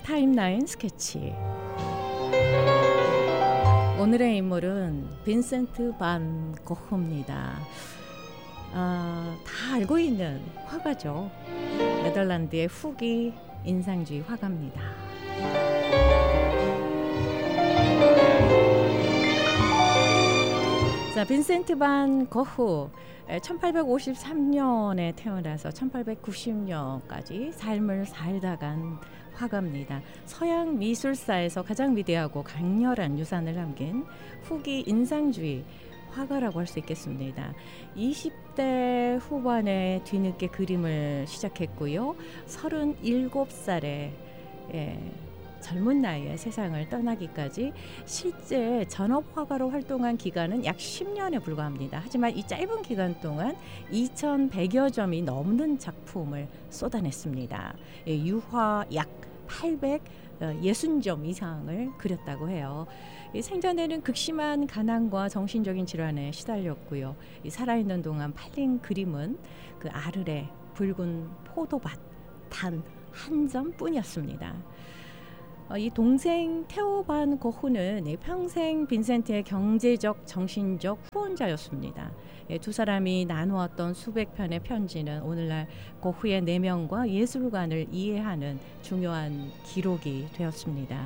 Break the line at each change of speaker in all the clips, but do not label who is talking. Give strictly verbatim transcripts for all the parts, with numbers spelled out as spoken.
타임라인 스케치. 오늘의 인물은 빈센트 반 고흐입니다. 아, 다 알고 있는 화가죠. 네덜란드의 후기 인상주의 화가입니다. 자, 빈센트 반 고흐 천팔백오십삼 년에 태어나서 천팔백구십 년까지 삶을 살다 간 화가입니다. 서양 미술사에서 가장 위대하고 강렬한 유산을 남긴 후기 인상주의 화가라고 할 수 있겠습니다. 이십 대 후반에 뒤늦게 그림을 시작했고요. 서른일곱 살에 예, 젊은 나이에 세상을 떠나기까지 실제 전업 화가로 활동한 기간은 약 십 년에 불과합니다. 하지만 이 짧은 기간 동안 이천백여 점이 넘는 작품을 쏟아냈습니다. 예, 유화 약 팔백육 점 이상을 그렸다고 해요. 이 생전에는 극심한 가난과 정신적인 질환에 시달렸고요. 이 살아있는 동안 팔린 그림은 그 아르레 붉은 포도밭 단 한 점뿐이었습니다. 어, 이 동생 테오 반 고흐는 평생 빈센트의 경제적, 정신적 후원자였습니다. 예, 두 사람이 나누었던 수백 편의 편지는 오늘날 고흐의 내면과 예술관을 이해하는 중요한 기록이 되었습니다.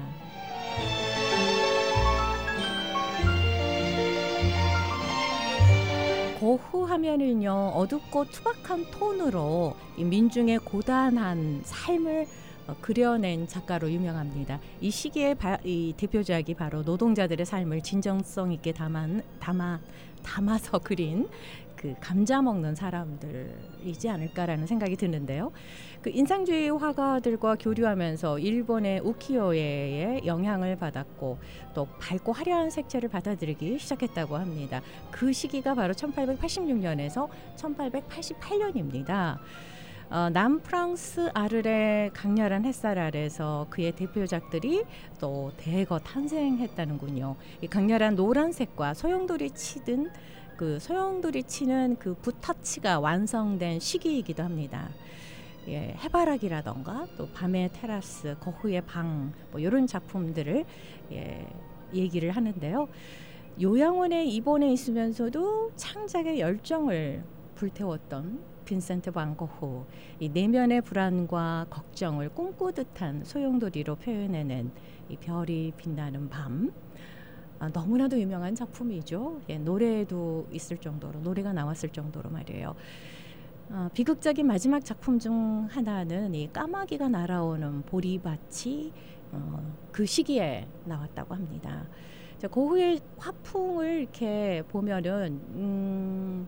고흐 하면은요, 어둡고 투박한 톤으로 이 민중의 고단한 삶을 어, 그려낸 작가로 유명합니다. 이 시기의 바, 이 대표작이 바로 노동자들의 삶을 진정성 있게 담아, 담아, 담아서 그린 그 감자 먹는 사람들이지 않을까라는 생각이 드는데요. 그 인상주의 화가들과 교류하면서 일본의 우키요에의 영향을 받았고 또 밝고 화려한 색채를 받아들이기 시작했다고 합니다. 그 시기가 바로 천팔백팔십육 년에서 천팔백팔십팔 년입니다. 어, 남프랑스 아르레 강렬한 햇살 아래서 그의 대표작들이 또 대거 탄생했다는군요. 이 강렬한 노란색과 소용돌이 치든 그 소용돌이 치는 그 붓터치가 완성된 시기이기도 합니다. 예, 해바라기라던가 또 밤의 테라스, 고흐의 방, 뭐 이런 작품들을 예, 얘기를 하는데요. 요양원에 입원해 있으면서도 창작의 열정을 불태웠던 빈센트 반 고흐, 이 내면의 불안과 걱정을 꿈꾸듯한 소용돌이로 표현해낸 이 별이 빛나는 밤, 아, 너무나도 유명한 작품이죠. 예, 노래도 있을 정도로, 노래가 나왔을 정도로 말이에요. 어, 비극적인 마지막 작품 중 하나는 이 까마귀가 날아오는 보리밭이 어, 그 시기에 나왔다고 합니다. 자, 고흐의 화풍을 이렇게 보면은 음,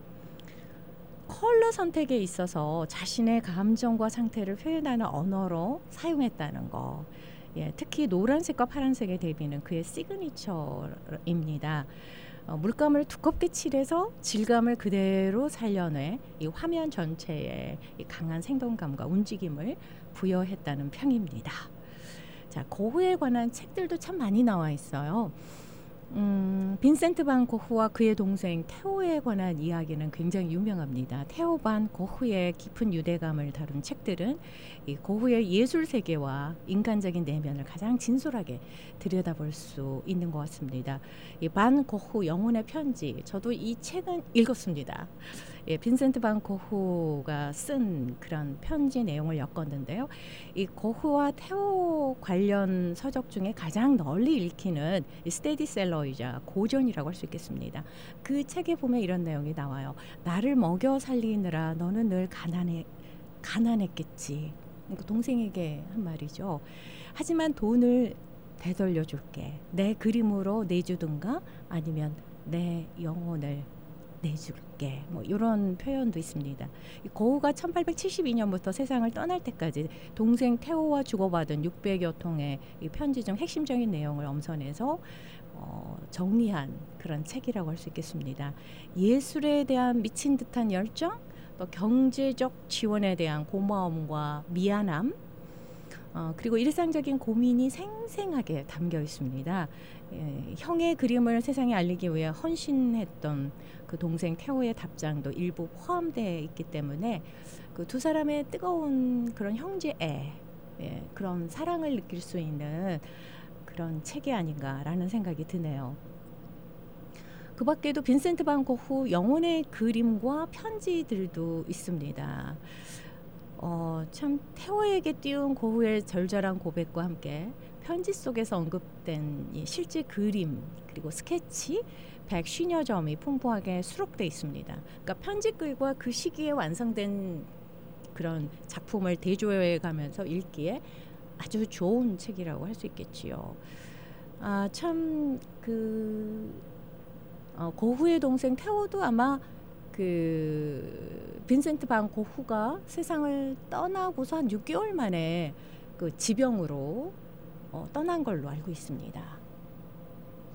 컬러 선택에 있어서 자신의 감정과 상태를 표현하는 언어로 사용했다는 거. 예, 특히 노란색과 파란색의 대비는 그의 시그니처입니다. 어, 물감을 두껍게 칠해서 질감을 그대로 살려내 이 화면 전체에 이 강한 생동감과 움직임을 부여했다는 평입니다. 자, 고흐에 관한 책들도 참 많이 나와 있어요. 음, 빈센트 반 고흐와 그의 동생 테오에 관한 이야기는 굉장히 유명합니다. 테오 반 고흐의 깊은 유대감을 다룬 책들은 이 고흐의 예술 세계와 인간적인 내면을 가장 진솔하게 들여다볼 수 있는 것 같습니다. 이 반 고흐 영혼의 편지, 저도 이 책은 읽었습니다. 예, 빈센트 반 고흐가 쓴 그런 편지 내용을 엮었는데요. 이 고흐와 테오 관련 서적 중에 가장 널리 읽히는 스테디셀러이자 고전이라고 할 수 있겠습니다. 그 책에 보면 이런 내용이 나와요. 나를 먹여 살리느라 너는 늘 가난해, 가난했겠지. 그러니까 동생에게 한 말이죠. 하지만 돈을 되돌려 줄게. 내 그림으로 내주든가 아니면 내 영혼을 내줄게. 뭐 이런 표현도 있습니다. 고흐가 천팔백칠십이 년부터 세상을 떠날 때까지 동생 테오와 주고받은 육백여 통의 이 편지 중 핵심적인 내용을 엄선해서 어, 정리한 그런 책이라고 할 수 있겠습니다. 예술에 대한 미친 듯한 열정, 또 경제적 지원에 대한 고마움과 미안함, 어, 그리고 일상적인 고민이 생생하게 담겨 있습니다. 예, 형의 그림을 세상에 알리기 위해 헌신했던 그 동생 테오의 답장도 일부 포함되어 있기 때문에 그 두 사람의 뜨거운 그런 형제애, 예, 그런 사랑을 느낄 수 있는 그런 책이 아닌가라는 생각이 드네요. 그 밖에도 빈센트 반 고흐 영혼의 그림과 편지들도 있습니다. 어, 참 태호에게 띄운 고흐의 절절한 고백과 함께 편지 속에서 언급된 이 실제 그림 그리고 스케치 백오십여 점이 풍부하게 수록되어 있습니다. 그러니까 편지글과 그 시기에 완성된 그런 작품을 대조해 가면서 읽기에 아주 좋은 책이라고 할 수 있겠지요. 아, 참 그 어, 고흐의 동생 태호도 아마 그 빈센트 반 고흐가 세상을 떠나고서 한 육 개월 만에 그 지병으로 어, 떠난 걸로 알고 있습니다.